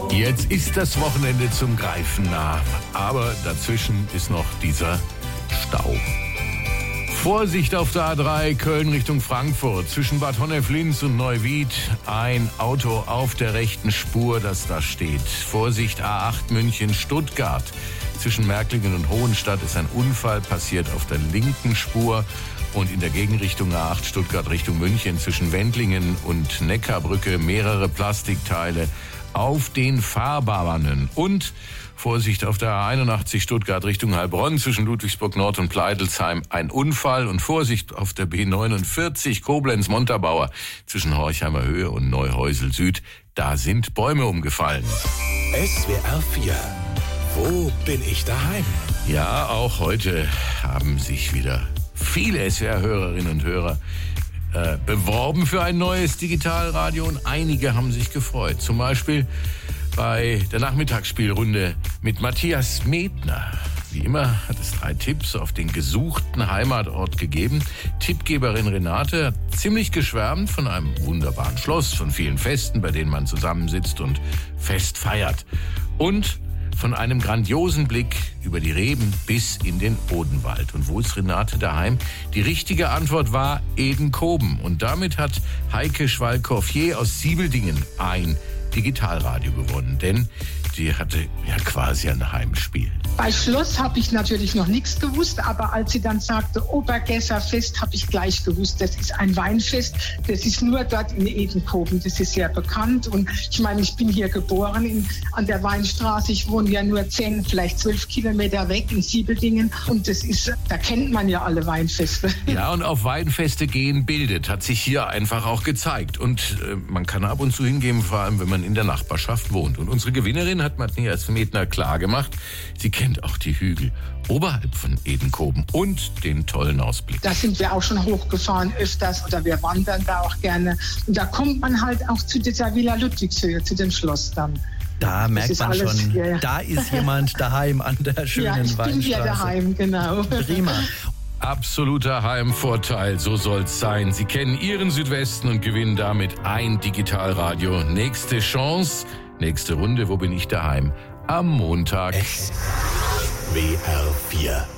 Jetzt ist das Wochenende zum Greifen nah, aber dazwischen ist noch dieser Stau. Vorsicht auf der A3 Köln Richtung Frankfurt, zwischen Bad Honnef-Linz und Neuwied. Ein Auto auf der rechten Spur, das da steht. Vorsicht A8 München Stuttgart. Zwischen Märklingen und Hohenstadt ist ein Unfall passiert auf der linken Spur. Und in der Gegenrichtung A8 Stuttgart Richtung München zwischen Wendlingen und Neckarbrücke mehrere Plastikteile auf den Fahrbahnen. Und Vorsicht auf der A81 Stuttgart Richtung Heilbronn zwischen Ludwigsburg Nord und Pleidelsheim ein Unfall. Und Vorsicht auf der B49 Koblenz-Montabaur zwischen Horchheimer Höhe und Neuhäusel Süd. Da sind Bäume umgefallen. SWR 4. Wo bin ich daheim? Ja, auch heute haben sich wieder viele SWR-Hörerinnen und Hörer beworben für ein neues Digitalradio und einige haben sich gefreut. Zum Beispiel bei der Nachmittagsspielrunde mit Matthias Medner. Wie immer hat es 3 Tipps auf den gesuchten Heimatort gegeben. Tippgeberin Renate hat ziemlich geschwärmt von einem wunderbaren Schloss, von vielen Festen, bei denen man zusammensitzt und Fest feiert. Und von einem grandiosen Blick über die Reben bis in den Odenwald. Und wo ist Renate daheim? Die richtige Antwort war Edenkoben. Und damit hat Heike Schwalkoffier aus Siebeldingen ein Digitalradio gewonnen. Denn die hatte ja quasi ein Heimspiel. Bei Schloss habe ich natürlich noch nichts gewusst, aber als sie dann sagte Obergesser Fest, habe ich gleich gewusst, das ist ein Weinfest. Das ist nur dort in Edenkoben, das ist sehr bekannt. Und ich meine, ich bin hier geboren an der Weinstraße. Ich wohne ja nur 10, vielleicht 12 Kilometer weg in Siebeldingen. Und das ist, da kennt man ja alle Weinfeste. Ja, und auf Weinfeste gehen bildet, hat sich hier einfach auch gezeigt. Und man kann ab und zu hingehen, vor allem wenn man in der Nachbarschaft wohnt. Und unsere Gewinnerin hat Matthias Medner klar gemacht, sie kennt auch die Hügel oberhalb von Edenkoben und den tollen Ausblick. Da sind wir auch schon hochgefahren öfters oder wir wandern da auch gerne. Und da kommt man halt auch zu dieser Villa Ludwigshöhe, zu dem Schloss dann. Da merkt man alles, schon, ja. Da ist jemand daheim an der schönen Weinstraße. Ja, ich bin hier daheim, genau. Prima. Absoluter Heimvorteil, so soll's sein. Sie kennen Ihren Südwesten und gewinnen damit ein Digitalradio. Nächste Chance, nächste Runde, wo bin ich daheim? Am Montag. SWR 4